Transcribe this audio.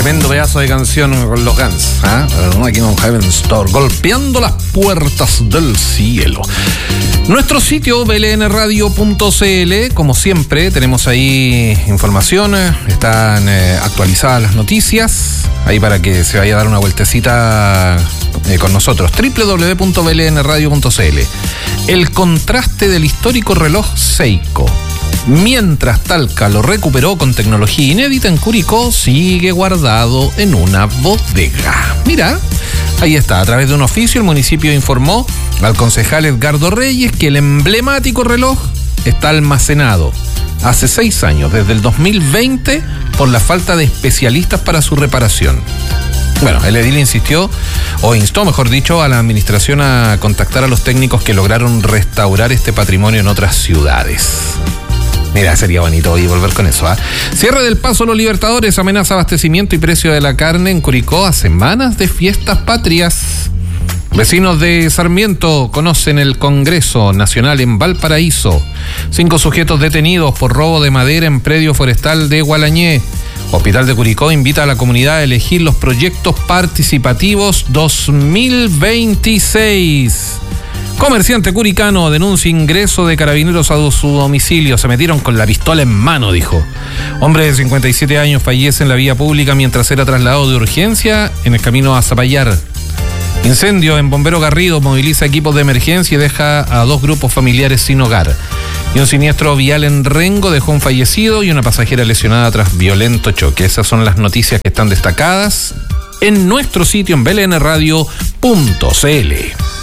Tremendo pedazo de canción con los Guns, Knocking on Heaven's Door, golpeando las puertas del cielo. Nuestro sitio blnradio.cl, como siempre, tenemos ahí información, están actualizadas las noticias, ahí para que se vaya a dar una vueltecita con nosotros. www.blnradio.cl. El contraste del histórico reloj Seiko. Mientras Talca lo recuperó con tecnología inédita en Curicó, sigue guardado en una bodega. Mira, ahí está. A través de un oficio, el municipio informó al concejal Edgardo Reyes que el emblemático reloj está almacenado hace 6 años, desde el 2020, por la falta de especialistas para su reparación. Bueno, el edil instó, mejor dicho, a la administración a contactar a los técnicos que lograron restaurar este patrimonio en otras ciudades. Mira, sería bonito hoy volver con eso, Cierre del Paso Los Libertadores, amenaza abastecimiento y precio de la carne en Curicó a semanas de fiestas patrias. Vecinos de Sarmiento conocen el Congreso Nacional en Valparaíso. 5 sujetos detenidos por robo de madera en predio forestal de Gualañé. Hospital de Curicó invita a la comunidad a elegir los proyectos participativos 2026. Comerciante curicano denuncia ingreso de carabineros a su domicilio. Se metieron con la pistola en mano, dijo. Hombre de 57 años fallece en la vía pública mientras era trasladado de urgencia en el camino a Zapallar. Incendio en Bombero Garrido moviliza equipos de emergencia y deja a 2 grupos familiares sin hogar. Y un siniestro vial en Rengo dejó un fallecido y una pasajera lesionada tras violento choque. Esas son las noticias que están destacadas en nuestro sitio en blnradio.cl.